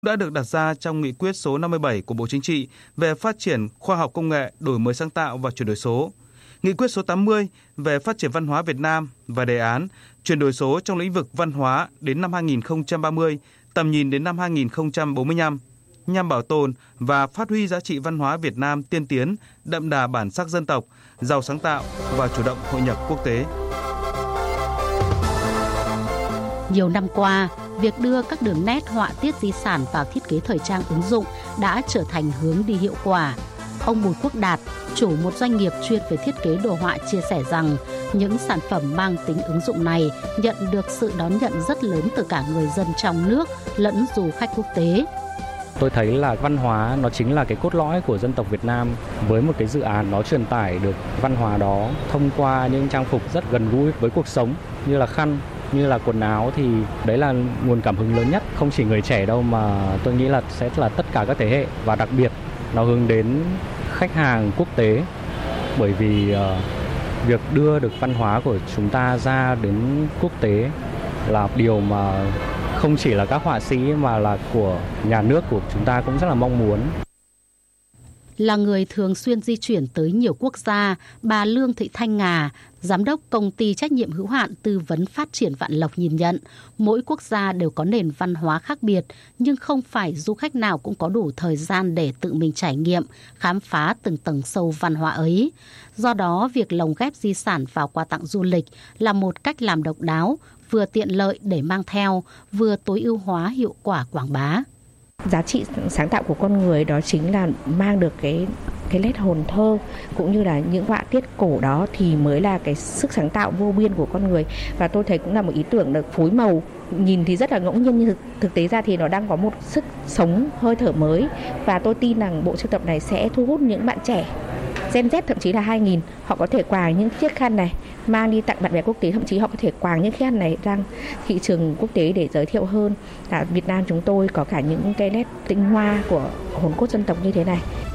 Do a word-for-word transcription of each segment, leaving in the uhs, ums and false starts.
đã được đặt ra trong nghị quyết số năm mươi bảy của Bộ Chính trị về phát triển khoa học công nghệ, đổi mới sáng tạo và chuyển đổi số, nghị quyết số tám mươi về phát triển văn hóa Việt Nam và đề án chuyển đổi số trong lĩnh vực văn hóa đến năm hai nghìn không trăm ba mươi, tầm nhìn đến năm hai nghìn không trăm bốn mươi lăm, nhằm bảo tồn và phát huy giá trị văn hóa Việt Nam tiên tiến, đậm đà bản sắc dân tộc, giàu sáng tạo và chủ động hội nhập quốc tế. Nhiều năm qua, việc đưa các đường nét họa tiết di sản vào thiết kế thời trang ứng dụng đã trở thành hướng đi hiệu quả. Ông Bùi Quốc Đạt, chủ một doanh nghiệp chuyên về thiết kế đồ họa chia sẻ rằng những sản phẩm mang tính ứng dụng này nhận được sự đón nhận rất lớn từ cả người dân trong nước lẫn du khách quốc tế. Tôi thấy là văn hóa nó chính là cái cốt lõi của dân tộc Việt Nam. Với một cái dự án nó truyền tải được văn hóa đó thông qua những trang phục rất gần gũi với cuộc sống như là khăn, như là quần áo, thì đấy là nguồn cảm hứng lớn nhất. Không chỉ người trẻ đâu mà tôi nghĩ là sẽ là tất cả các thế hệ, và đặc biệt nó hướng đến khách hàng quốc tế, bởi vì uh, việc đưa được văn hóa của chúng ta ra đến quốc tế là điều mà không chỉ là các họa sĩ mà là của nhà nước của chúng ta cũng rất là mong muốn. Là người thường xuyên di chuyển tới nhiều quốc gia, bà Lương Thị Thanh Ngà, giám đốc công ty trách nhiệm hữu hạn tư vấn phát triển Vạn Lộc nhìn nhận, mỗi quốc gia đều có nền văn hóa khác biệt, nhưng không phải du khách nào cũng có đủ thời gian để tự mình trải nghiệm, khám phá từng tầng sâu văn hóa ấy. Do đó, việc lồng ghép di sản vào quà tặng du lịch là một cách làm độc đáo, vừa tiện lợi để mang theo, vừa tối ưu hóa hiệu quả quảng bá. Giá trị sáng tạo của con người đó chính là mang được cái cái nét hồn thơ cũng như là những họa tiết cổ đó thì mới là cái sức sáng tạo vô biên của con người. Và tôi thấy cũng là một ý tưởng được phối màu, nhìn thì rất là ngẫu nhiên nhưng thực, thực tế ra thì nó đang có một sức sống hơi thở mới, và tôi tin rằng bộ sưu tập này sẽ thu hút những bạn trẻ Gen Z, thậm chí là hai nghìn, họ có thể quàng những chiếc khăn này mang đi tặng bạn bè quốc tế, thậm chí họ có thể quàng những chiếc khăn này ra thị trường quốc tế để giới thiệu hơn là Việt Nam chúng tôi có cả những cái nét tinh hoa của hồn cốt dân tộc như thế này.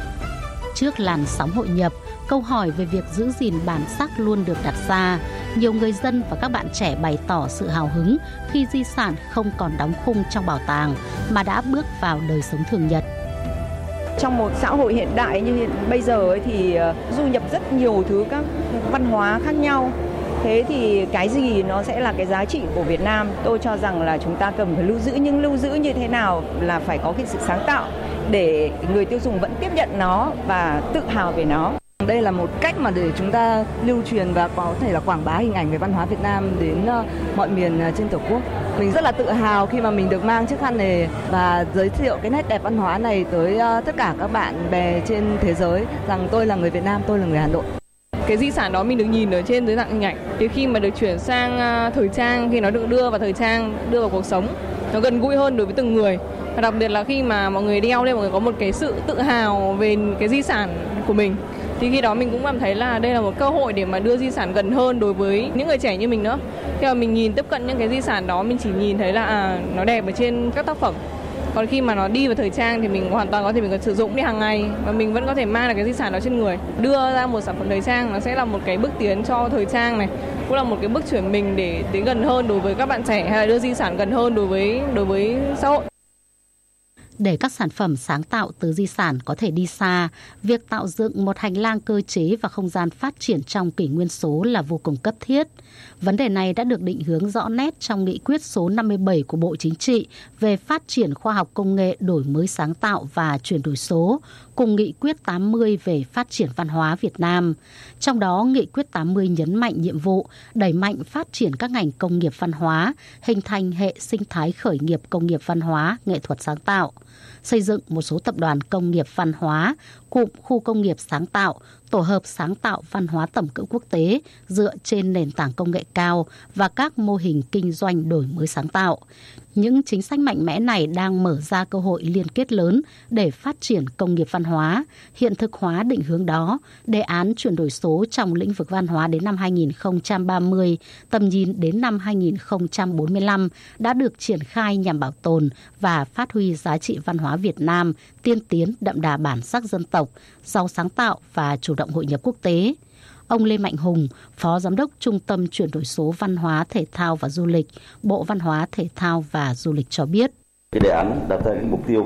Trước làn sóng hội nhập, câu hỏi về việc giữ gìn bản sắc luôn được đặt ra. Nhiều người dân và các bạn trẻ bày tỏ sự hào hứng khi di sản không còn đóng khung trong bảo tàng mà đã bước vào đời sống thường nhật. Trong một xã hội hiện đại như hiện bây giờ ấy thì du nhập rất nhiều thứ các văn hóa khác nhau. Thế thì cái gì nó sẽ là cái giá trị của Việt Nam? Tôi cho rằng là chúng ta cần phải lưu giữ, nhưng lưu giữ như thế nào là phải có cái sự sáng tạo để người tiêu dùng vẫn tiếp nhận nó và tự hào về nó. Đây là một cách mà để chúng ta lưu truyền và có thể là quảng bá hình ảnh về văn hóa Việt Nam đến mọi miền trên Tổ quốc. Mình rất là tự hào khi mà mình được mang chiếc khăn này và giới thiệu cái nét đẹp văn hóa này tới tất cả các bạn bè trên thế giới rằng tôi là người Việt Nam, tôi là người Hà Nội. Cái di sản đó mình được nhìn ở trên dưới dạng hình ảnh. Thì khi mà được chuyển sang thời trang, khi nó được đưa vào thời trang, đưa vào cuộc sống, nó gần gũi hơn đối với từng người. Và đặc biệt là khi mà mọi người đeo lên, mọi người có một cái sự tự hào về cái di sản của mình. Thì khi đó mình cũng cảm thấy là đây là một cơ hội để mà đưa di sản gần hơn đối với những người trẻ như mình nữa. Khi mà mình nhìn tiếp cận những cái di sản đó, mình chỉ nhìn thấy là à, nó đẹp ở trên các tác phẩm. Còn khi mà nó đi vào thời trang thì mình hoàn toàn có thể mình có sử dụng đi hàng ngày và mình vẫn có thể mang được cái di sản đó trên người. Đưa ra một sản phẩm thời trang nó sẽ là một cái bước tiến cho thời trang này, cũng là một cái bước chuyển mình để đến gần hơn đối với các bạn trẻ, hay là đưa di sản gần hơn đối với đối với xã hội. Để các sản phẩm sáng tạo từ di sản có thể đi xa, việc tạo dựng một hành lang cơ chế và không gian phát triển trong kỷ nguyên số là vô cùng cấp thiết. Vấn đề này đã được định hướng rõ nét trong nghị quyết số năm mươi bảy của Bộ Chính trị về phát triển khoa học công nghệ, đổi mới sáng tạo và chuyển đổi số, cùng nghị quyết tám mươi về phát triển văn hóa Việt Nam. Trong đó, nghị quyết tám mươi nhấn mạnh nhiệm vụ đẩy mạnh phát triển các ngành công nghiệp văn hóa, hình thành hệ sinh thái khởi nghiệp công nghiệp văn hóa, nghệ thuật sáng tạo, xây dựng một số tập đoàn công nghiệp văn hóa, cụm khu công nghiệp sáng tạo, tổ hợp sáng tạo văn hóa tầm cỡ quốc tế dựa trên nền tảng công nghệ cao và các mô hình kinh doanh đổi mới sáng tạo. Những chính sách mạnh mẽ này đang mở ra cơ hội liên kết lớn để phát triển công nghiệp văn hóa. Hiện thực hóa định hướng đó, đề án chuyển đổi số trong lĩnh vực văn hóa đến năm hai nghìn không trăm ba mươi, tầm nhìn đến năm hai nghìn không trăm bốn mươi lăm đã được triển khai nhằm bảo tồn và phát huy giá trị văn hóa Việt Nam tiên tiến, đậm đà bản sắc dân tộc, giàu sáng tạo và chủ động hội nhập quốc tế. Ông Lê Mạnh Hùng, Phó Giám đốc Trung tâm Chuyển đổi số Văn hóa, Thể thao và Du lịch, Bộ Văn hóa, Thể thao và Du lịch cho biết. cái đề án đặt ra cái mục tiêu